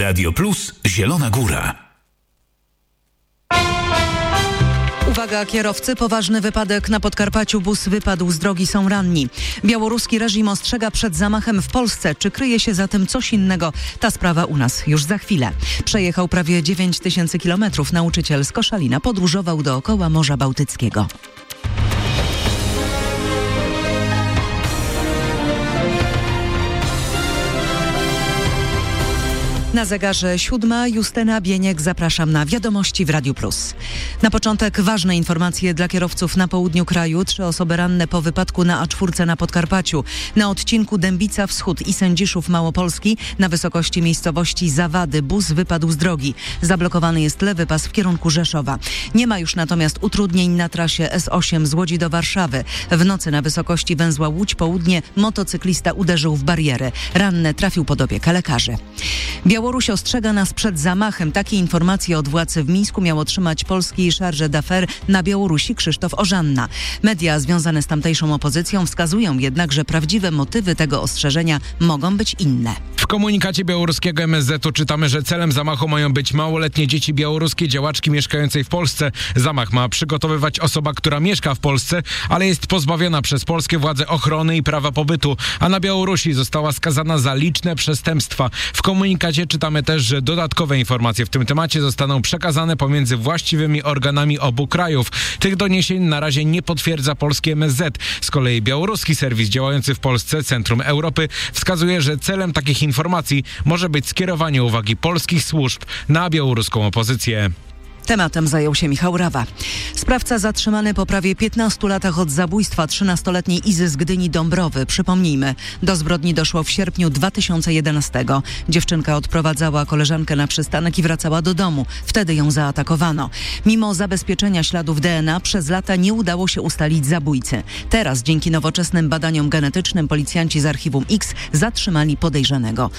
Radio Plus Zielona Góra. Uwaga kierowcy, poważny wypadek na Podkarpaciu. Bus wypadł z drogi, są ranni. Białoruski reżim ostrzega przed zamachem w Polsce. Czy kryje się za tym coś innego? Ta sprawa u nas już za chwilę. Przejechał prawie 9000 kilometrów. Nauczyciel z Koszalina podróżował dookoła Morza Bałtyckiego. Na zegarze 7:00, Justyna Bieniek, zapraszam na Wiadomości w Radiu Plus. Na początek ważne informacje dla kierowców na południu kraju. 3 osoby ranne po wypadku na A4 na Podkarpaciu. Na odcinku Dębica Wschód i Sędziszów Małopolski na wysokości miejscowości Zawady bus wypadł z drogi. Zablokowany jest lewy pas w kierunku Rzeszowa. Nie ma już natomiast utrudnień na trasie S8 z Łodzi do Warszawy. W nocy na wysokości węzła Łódź Południe motocyklista uderzył w bariery. Ranny trafił pod opiekę lekarzy. Białoruś ostrzega nas przed zamachem. Takie informacje od władzy w Mińsku miał otrzymać polski chargé d'affaires na Białorusi Krzysztof Ożanna. Media związane z tamtejszą opozycją wskazują jednak, że prawdziwe motywy tego ostrzeżenia mogą być inne. W komunikacie białoruskiego MSZ-u czytamy, że celem zamachu mają być małoletnie dzieci białoruskie działaczki mieszkającej w Polsce. Zamach ma przygotowywać osoba, która mieszka w Polsce, ale jest pozbawiona przez polskie władze ochrony i prawa pobytu, a na Białorusi została skazana za liczne przestępstwa. W komunikacie czytamy też, że dodatkowe informacje w tym temacie zostaną przekazane pomiędzy właściwymi organami obu krajów. Tych doniesień na razie nie potwierdza polski MSZ. Z kolei białoruski serwis działający w Polsce, Centrum Europy, wskazuje, że celem takich informacji może być skierowanie uwagi polskich służb na białoruską opozycję. Tematem zajął się Michał Rawa. Sprawca zatrzymany po prawie 15 latach od zabójstwa 13-letniej Izy z Gdyni Dąbrowy. Przypomnijmy, do zbrodni doszło w sierpniu 2011. Dziewczynka odprowadzała koleżankę na przystanek i wracała do domu. Wtedy ją zaatakowano. Mimo zabezpieczenia śladów DNA przez lata nie udało się ustalić zabójcy. Teraz dzięki nowoczesnym badaniom genetycznym policjanci z Archiwum X zatrzymali podejrzanego.